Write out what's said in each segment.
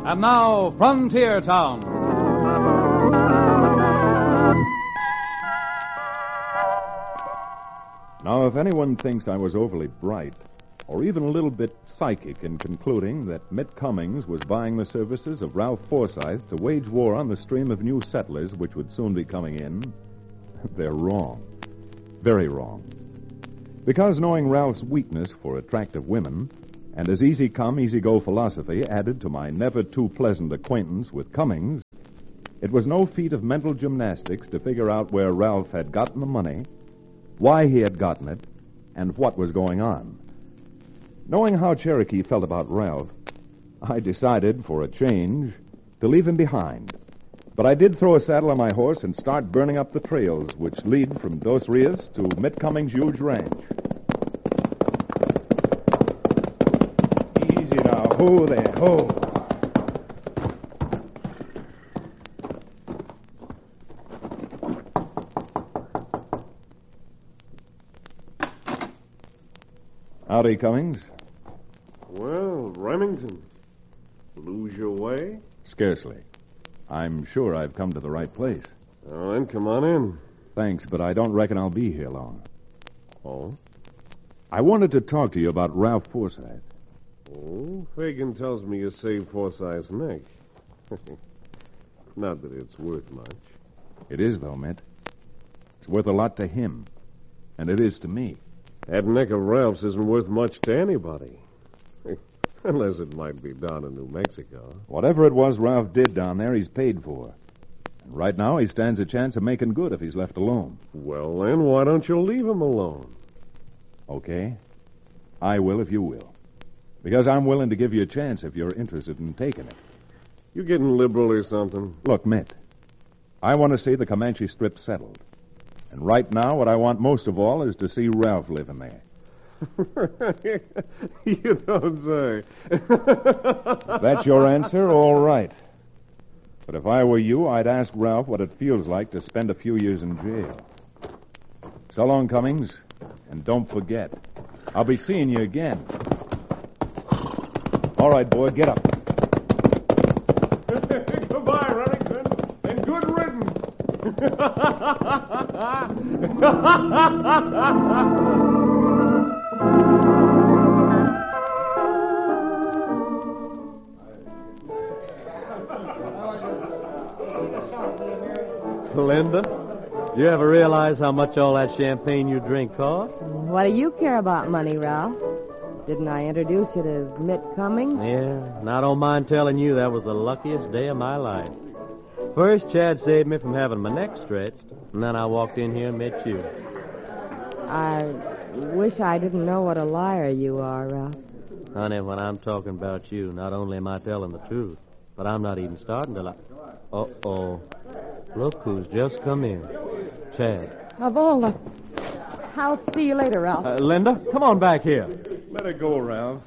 And now, Frontier Town. Now, if anyone thinks I was overly bright, or even a little bit psychic in concluding that Mitt Cummings was buying the services of Ralph Forsythe to wage war on the stream of new settlers which would soon be coming in, they're wrong. Very wrong. Because knowing Ralph's weakness for attractive women, and his easy-come, easy-go philosophy added to my never-too-pleasant acquaintance with Cummings, it was no feat of mental gymnastics to figure out where Ralph had gotten the money, why he had gotten it, and what was going on. Knowing how Cherokee felt about Ralph, I decided, for a change, to leave him behind. But I did throw a saddle on my horse and start burning up the trails which lead from Dos Rios to Mitt Cummings' huge ranch. Easy now. Ho there, ho. Howdy, Cummings. Well, Remington, lose your way? Scarcely. I'm sure I've come to the right place. Oh, then come on in. Thanks, but I don't reckon I'll be here long. Oh? I wanted to talk to you about Ralph Forsythe. Oh, Fagan tells me you saved Forsythe's neck. Not that it's worth much. It is, though, Mitt. It's worth a lot to him. And it is to me. That neck of Ralph's isn't worth much to anybody. Unless it might be down in New Mexico. Whatever it was Ralph did down there, he's paid for. And right now, he stands a chance of making good if he's left alone. Well, then, why don't you leave him alone? Okay. I will if you will. Because I'm willing to give you a chance if you're interested in taking it. You getting liberal or something? Look, Mitt, I want to see the Comanche Strip settled. And right now, what I want most of all is to see Ralph living there. You don't say. If that's your answer, all right. But if I were you, I'd ask Ralph what it feels like to spend a few years in jail. So long, Cummings. And don't forget, I'll be seeing you again. All right, boy, get up. Goodbye, Remington. And good riddance. Linda, you ever realize how much all that champagne you drink costs? What do you care about money, Ralph? Didn't I introduce you to Mitt Cummings? Yeah, and I don't mind telling you that was the luckiest day of my life. First, Chad saved me from having my neck stretched, and then I walked in here and met you. I wish I didn't know what a liar you are, Ralph. Honey, when I'm talking about you, not only am I telling the truth, but I'm not even starting to lie. Uh-oh. Look who's just come in. Chad. Of all the... I'll see you later, Ralph. Linda, come on back here. Let it go, Ralph.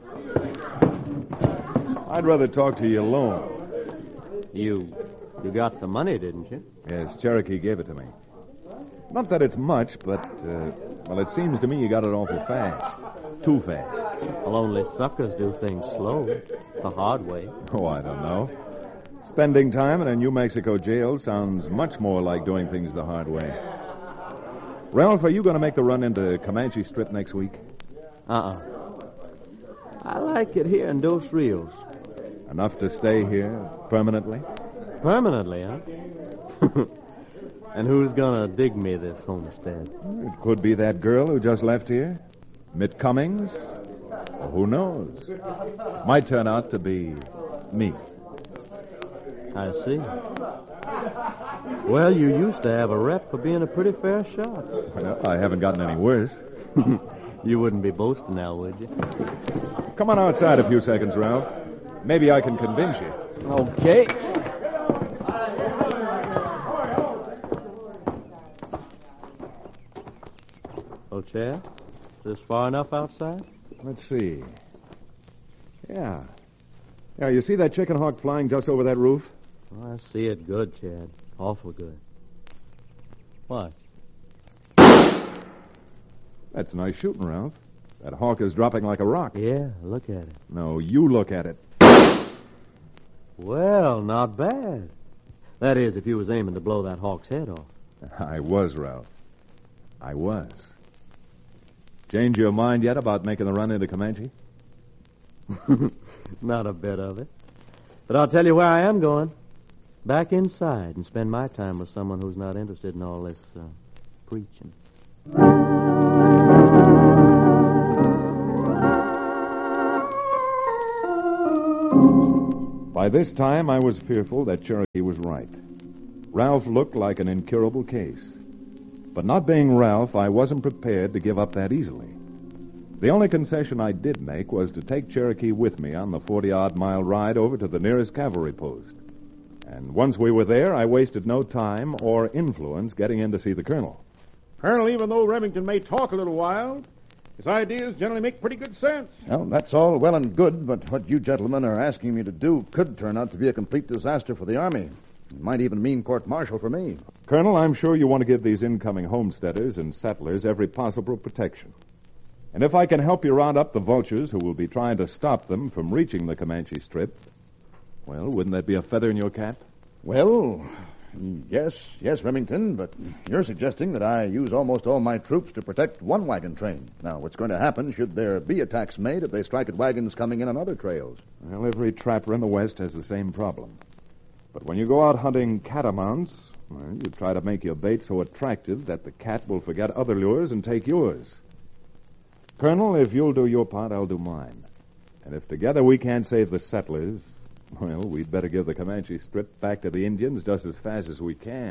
I'd rather talk to you alone. You got the money, didn't you? Yes, Cherokee gave it to me. Not that it's much, but, well, it seems to me you got it awful fast. Too fast. Well, only suckers do things slow, the hard way. Oh, I don't know. Spending time in a New Mexico jail sounds much more like doing things the hard way. Ralph, are you going to make the run into Comanche Strip next week? I like it here in Dos Rios. Enough to stay here permanently? Permanently, huh? And who's gonna dig me this homestead? It could be that girl who just left here. Mitt Cummings. Or who knows? Might turn out to be me. I see. Well, you used to have a rep for being a pretty fair shot. Well, I haven't gotten any worse. You wouldn't be boasting now, would you? Come on outside a few seconds, Ralph. Maybe I can convince you. Okay. Oh, Chad, is this far enough outside? Let's see. Yeah, you see that chicken hawk flying just over that roof? Oh, I see it good, Chad. Awful good. What? That's nice shooting, Ralph. That hawk is dropping like a rock. Yeah, look at it. No, you look at it. Well, not bad. That is, if you was aiming to blow that hawk's head off. I was, Ralph. I was. Changed your mind yet about making the run into Comanche? Not a bit of it. But I'll tell you where I am going. Back inside and spend my time with someone who's not interested in all this preaching. By this time, I was fearful that Cherokee was right. Ralph looked like an incurable case. But not being Ralph, I wasn't prepared to give up that easily. The only concession I did make was to take Cherokee with me on the 40-odd-mile ride over to the nearest cavalry post. And once we were there, I wasted no time or influence getting in to see the colonel. Colonel, even though Remington may talk a little wild, his ideas generally make pretty good sense. Well, that's all well and good, but what you gentlemen are asking me to do could turn out to be a complete disaster for the Army. It might even mean court-martial for me. Colonel, I'm sure you want to give these incoming homesteaders and settlers every possible protection. And if I can help you round up the vultures who will be trying to stop them from reaching the Comanche Strip, well, wouldn't that be a feather in your cap? Well, yes, Remington, but you're suggesting that I use almost all my troops to protect one wagon train. Now, what's going to happen should there be attacks made if they strike at wagons coming in on other trails? Well, every trapper in the West has the same problem. But when you go out hunting catamounts, well, you try to make your bait so attractive that the cat will forget other lures and take yours. Colonel, if you'll do your part, I'll do mine. And if together we can't save the settlers, well, we'd better give the Comanche Strip back to the Indians just as fast as we can.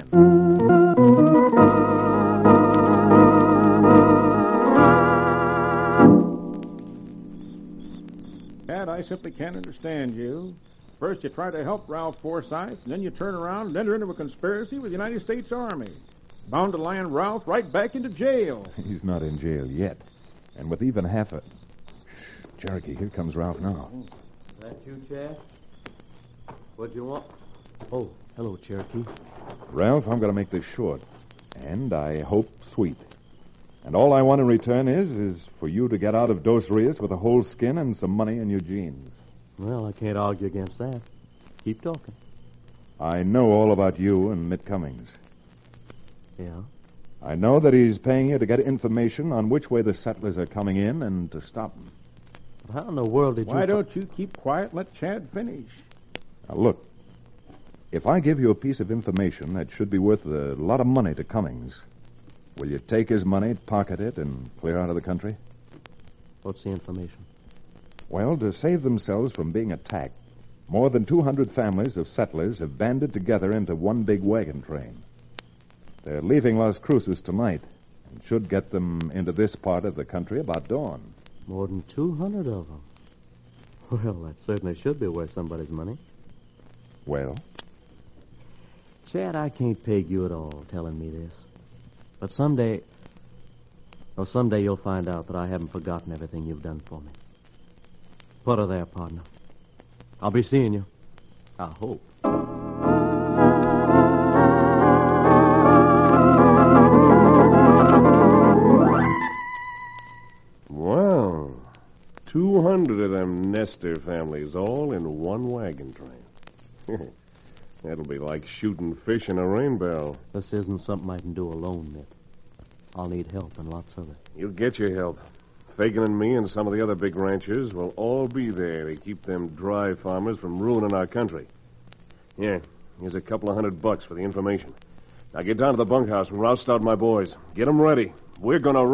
Dad, I simply can't understand you. First you try to help Ralph Forsythe, and then you turn around and enter into a conspiracy with the United States Army. Bound to land Ralph right back into jail. He's not in jail yet. And with even half a... Shh, Cherokee, here comes Ralph now. Is that you, Chad? What do you want? Oh, hello, Cherokee. Ralph, I'm going to make this short. And I hope sweet. And all I want in return is for you to get out of Dos Rios with a whole skin and some money in your jeans. Well, I can't argue against that. Keep talking. I know all about you and Mitt Cummings. Yeah? I know that he's paying you to get information on which way the settlers are coming in and to stop them. But how in the world did you... Why don't you keep quiet and let Chad finish? Now, look. If I give you a piece of information that should be worth a lot of money to Cummings, will you take his money, pocket it, and clear out of the country? What's the information? Well, to save themselves from being attacked, more than 200 families of settlers have banded together into one big wagon train. They're leaving Las Cruces tonight and should get them into this part of the country about dawn. More than 200 of them. Well, that certainly should be worth somebody's money. Well? Chad, I can't peg you at all telling me this. But someday you'll find out that I haven't forgotten everything you've done for me. Put her there, partner. I'll be seeing you. I hope. Wow. 200 of them Nestor families all in one wagon train. That'll be like shooting fish in a rain barrel. This isn't something I can do alone, Mitt. I'll need help and lots of it. You'll get your help. Fagan and me and some of the other big ranchers will all be there to keep them dry farmers from ruining our country. Yeah, here's a couple of $100 for the information. Now get down to the bunkhouse and roust out my boys. Get them ready. We're going to